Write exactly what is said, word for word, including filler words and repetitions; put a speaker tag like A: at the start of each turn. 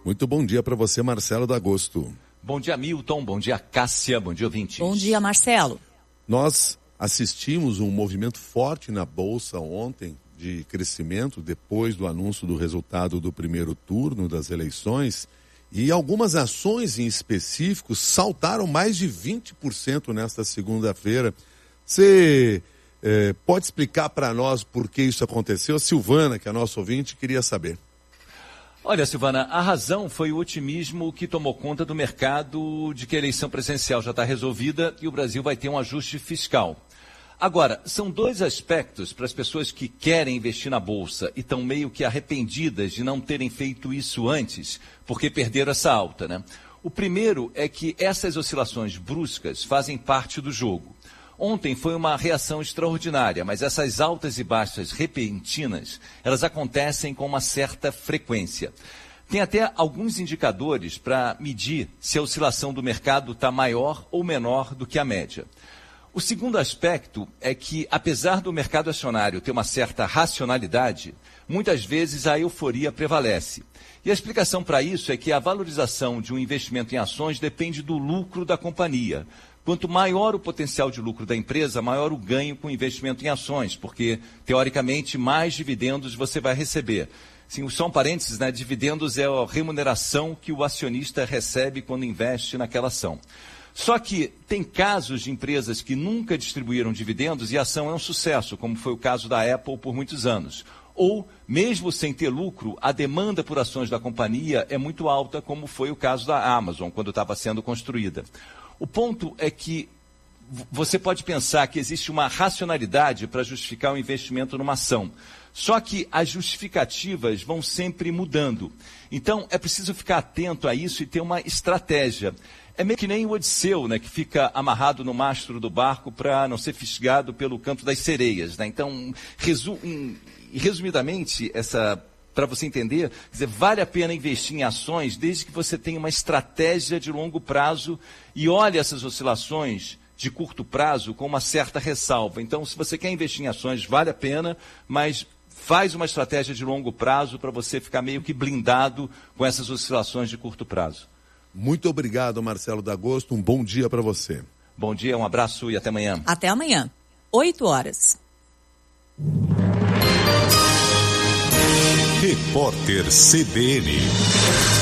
A: Muito bom dia para você, Marcelo D'Agosto.
B: Bom dia, Milton. Bom dia, Cássia. Bom dia, ouvintes.
C: Bom dia, Marcelo.
A: Nós assistimos um movimento forte na Bolsa ontem de crescimento depois do anúncio do resultado do primeiro turno das eleições e algumas ações em específico saltaram mais de vinte por cento nesta segunda-feira. Você eh, pode explicar para nós por que isso aconteceu? A Silvana, que é a nossa ouvinte, queria saber.
B: Olha, Silvana, a razão foi o otimismo que tomou conta do mercado de que a eleição presidencial já está resolvida e o Brasil vai ter um ajuste fiscal. Agora, são dois aspectos para as pessoas que querem investir na Bolsa e estão meio que arrependidas de não terem feito isso antes, porque perderam essa alta, né? O primeiro é que essas oscilações bruscas fazem parte do jogo. Ontem foi uma reação extraordinária, mas essas altas e baixas repentinas, elas acontecem com uma certa frequência. Tem até alguns indicadores para medir se a oscilação do mercado está maior ou menor do que a média. O segundo aspecto é que, apesar do mercado acionário ter uma certa racionalidade, muitas vezes a euforia prevalece. E a explicação para isso é que a valorização de um investimento em ações depende do lucro da companhia. Quanto maior o potencial de lucro da empresa, maior o ganho com o investimento em ações, porque, teoricamente, mais dividendos você vai receber. Sim, só um parênteses, né? Dividendos é a remuneração que o acionista recebe quando investe naquela ação. Só que tem casos de empresas que nunca distribuíram dividendos e a ação é um sucesso, como foi o caso da Apple por muitos anos. Ou, mesmo sem ter lucro, a demanda por ações da companhia é muito alta, como foi o caso da Amazon, quando estava sendo construída. O ponto é que você pode pensar que existe uma racionalidade para justificar o investimento numa ação. Só que as justificativas vão sempre mudando. Então, é preciso ficar atento a isso e ter uma estratégia. É meio que nem o Odisseu, né, que fica amarrado no mastro do barco para não ser fisgado pelo canto das sereias, né? Então, resu um, resumidamente, essa... para você entender, quer dizer, vale a pena investir em ações desde que você tenha uma estratégia de longo prazo e olhe essas oscilações de curto prazo com uma certa ressalva. Então, se você quer investir em ações, vale a pena, mas faz uma estratégia de longo prazo para você ficar meio que blindado com essas oscilações de curto prazo.
A: Muito obrigado, Marcelo D'Agosto. Um bom dia para você.
B: Bom dia, um abraço e até amanhã.
C: Até amanhã, oito horas.
D: Repórter C B N.